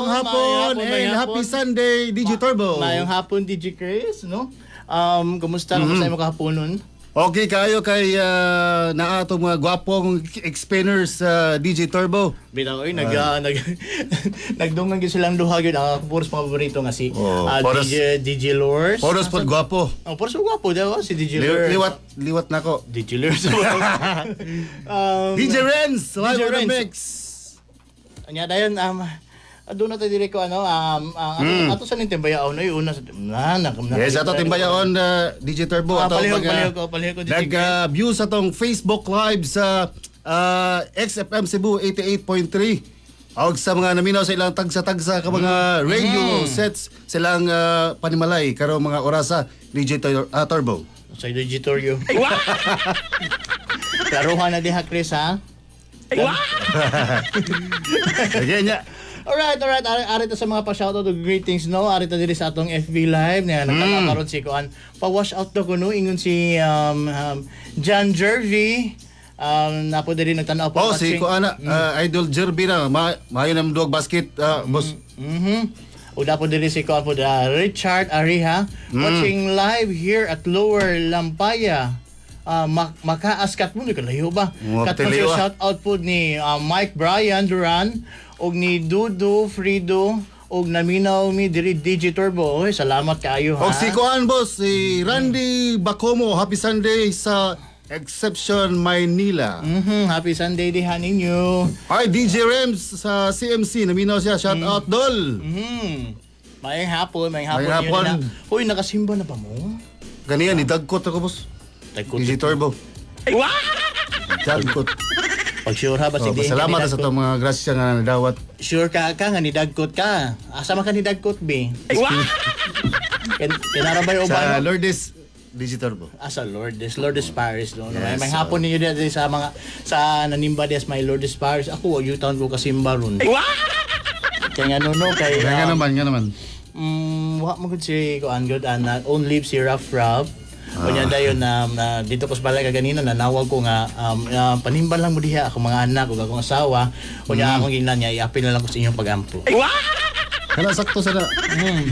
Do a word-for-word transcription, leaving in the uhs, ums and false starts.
hapon maayong and happy Sunday, D J Turbo. Maayong hapon, D J Chris, no? Um, kumusta? Mhm. Kumusta mo kahapon nun? Okay kayo kay uh, na atong mga gwapong explainers sa D J Turbo. Bitaw oy nag uh, nag nagdungan gyud silang duha gyud ang puros mga paborito nga si Oh, uh, poros- D J D J Lors. Poros pod gwapo. Oh, puros mo gwapo daw si D J Li- Lors. liwat liwat nako. D J Lors. um, D J Renz, live D J on the Renz. mix. Anya dayon um doon na tayo dire ko ano um ang ato, Mm. ato sa ning timbayaon no una sa na na, na Yes, ato timbayaon uh, D J Turbo Ah, ato palihog, pag, uh, palihog ko, palihog ko, D J nag uh, view sa tong Facebook Live sa uh, X F M Cebu eighty-eight point three. Og sa mga naminaw sa ilang tagsa-tagsa ka mga radio Mm. sets silang uh, panimalay karon mga orasa D J Tur- uh, Turbo. sa digitorio. Klaruhan na diha Chris ha. Again, yeah. Alright, alright. Ari, ari ta sa mga pa-shoutout o greetings, no? Ari ta diri sa atong F B Live na nagkakaroon si Kuan. Pa-wash out to ko, no? Ingon si um, um, John Jervy. Um, napo diri nagtanaw po. Oh, si ko ana uh, Idol Jerby na ma maayo nam duwag basket uh, boss. Mhm. O dapo diri si Kuan po uh, Richard Ariha watching live here at Lower Lampaya. Uh, mak makaaskat mo ni kalayo ba? Mga Kat patiliw, ah. shout out po ni uh, Mike Brian Duran og ni Dudu Frido og naminaw mi diri D J Turbo. Oy, salamat kaayo ha. Og si Kuan boss, si Randy Bacomo, happy Sunday sa Exception Maynila. Mhm, happy Sunday diha ninyo. Ay, D J Rems sa C M C, naminaw siya, shout out Dol. Mhm. May hapon, may hapon. May hapon. yun na. Hoy, nakasimba na ba mo? Ganiyan, idagkot ako boss. Tagkot. D J Turbo. Dagkot. Pag sure ha ba si Oh, D J? salamat sa itong mga grasya nga nadawat. Sure ka ka nga ni dagkot ka. Asa man ka ni dagkot be? Ken kenara ba yung Sa uban? Lourdes, D J Turbo. Asa Lourdes, Lourdes Paris no. may, Yes, may so- hapon ninyo dito sa mga sa nanimba des may Lourdes Paris. Ako wa yutan ko kasimba ron. Kaya nga no no kay Nga um, naman, nga naman. Mm, wa mo gud si ko an good an own live si Rough Rough. Kunya dayon na, na dito ko sa balay kaganina nanawag ko nga um, uh, panimban lang mo diha ako mga anak ug akong asawa. Kunya akong ginan niya i-apil na lang ko sa inyong pagampo. Kana sakto sa na. Mm.